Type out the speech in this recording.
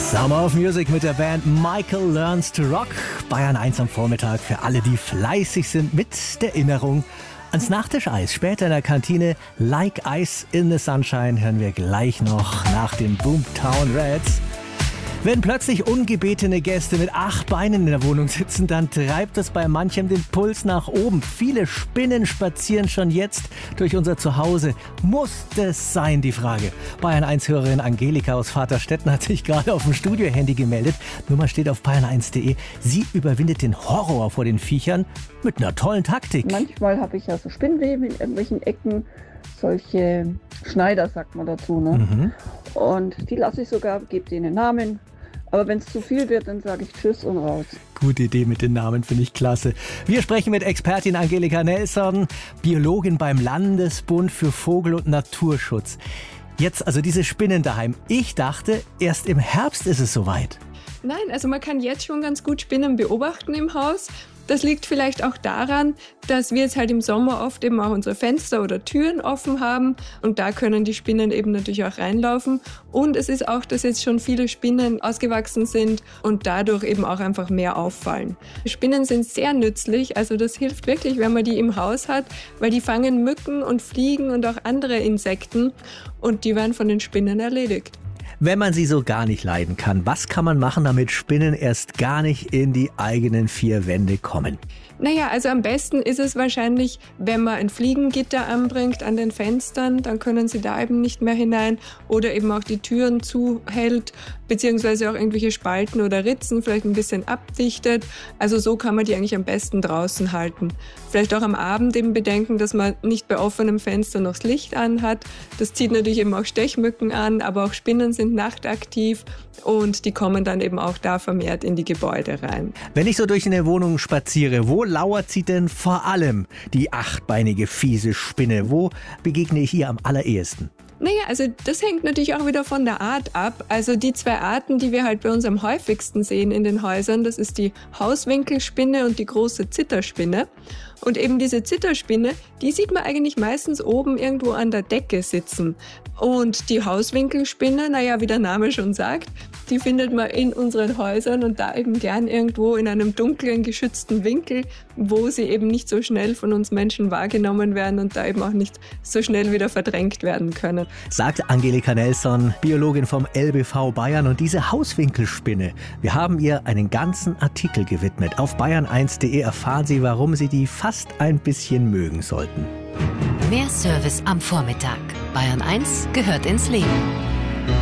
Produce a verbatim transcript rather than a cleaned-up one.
Summer of Music mit der Band Michael Learns to Rock. Bayern eins am Vormittag für alle, die fleißig sind, mit der Erinnerung ans Nachtischeis. Später in der Kantine Like Ice in the Sunshine hören wir gleich noch nach den Boomtown Rats. Wenn plötzlich ungebetene Gäste mit acht Beinen in der Wohnung sitzen, dann treibt das bei manchem den Puls nach oben. Viele Spinnen spazieren schon jetzt durch unser Zuhause. Muss das sein, die Frage? Bayern eins-Hörerin Angelika aus Vaterstetten hat sich gerade auf dem Studio-Handy gemeldet. Nummer steht auf bayern eins punkt de. Sie überwindet den Horror vor den Viechern mit einer tollen Taktik. Manchmal habe ich ja so Spinnweben in irgendwelchen Ecken. Solche Schneider, sagt man dazu. Ne? Mhm. Und die lasse ich sogar, gebe denen Namen. Aber wenn es zu viel wird, dann sage ich Tschüss und raus. Gute Idee mit den Namen, finde ich klasse. Wir sprechen mit Expertin Angelika Nelson, Biologin beim Landesbund für Vogel- und Naturschutz. Jetzt also diese Spinnen daheim. Ich dachte, erst im Herbst ist es soweit. Nein, also man kann jetzt schon ganz gut Spinnen beobachten im Haus. Das liegt vielleicht auch daran, dass wir jetzt halt im Sommer oft eben auch unsere Fenster oder Türen offen haben und da können die Spinnen eben natürlich auch reinlaufen. Und es ist auch, dass jetzt schon viele Spinnen ausgewachsen sind und dadurch eben auch einfach mehr auffallen. Spinnen sind sehr nützlich, also das hilft wirklich, wenn man die im Haus hat, weil die fangen Mücken und Fliegen und auch andere Insekten und die werden von den Spinnen erledigt. Wenn man sie so gar nicht leiden kann, was kann man machen, damit Spinnen erst gar nicht in die eigenen vier Wände kommen? Naja, also am besten ist es wahrscheinlich, wenn man ein Fliegengitter anbringt an den Fenstern, dann können sie da eben nicht mehr hinein oder eben auch die Türen zuhält, beziehungsweise auch irgendwelche Spalten oder Ritzen vielleicht ein bisschen abdichtet. Also so kann man die eigentlich am besten draußen halten. Vielleicht auch am Abend eben bedenken, dass man nicht bei offenem Fenster noch das Licht anhat. Das zieht natürlich eben auch Stechmücken an, aber auch Spinnen sind nachtaktiv und die kommen dann eben auch da vermehrt in die Gebäude rein. Wenn ich so durch eine Wohnung spaziere, wo lauert sie denn vor allem, die achtbeinige, fiese Spinne? Wo begegne ich ihr am allerersten? Naja, also das hängt natürlich auch wieder von der Art ab. Also die zwei Arten, die wir halt bei uns am häufigsten sehen in den Häusern, das ist die Hauswinkelspinne und die große Zitterspinne. Und eben diese Zitterspinne, die sieht man eigentlich meistens oben irgendwo an der Decke sitzen. Und die Hauswinkelspinne, naja, wie der Name schon sagt, die findet man in unseren Häusern und da eben gern irgendwo in einem dunklen, geschützten Winkel, wo sie eben nicht so schnell von uns Menschen wahrgenommen werden und da eben auch nicht so schnell wieder verdrängt werden können. Sagt Angelika Nelson, Biologin vom L B V Bayern. Und diese Hauswinkelspinne, wir haben ihr einen ganzen Artikel gewidmet. Auf bayern eins punkt de erfahren Sie, warum Sie die fast ein bisschen mögen sollten. Mehr Service am Vormittag. Bayern eins gehört ins Leben.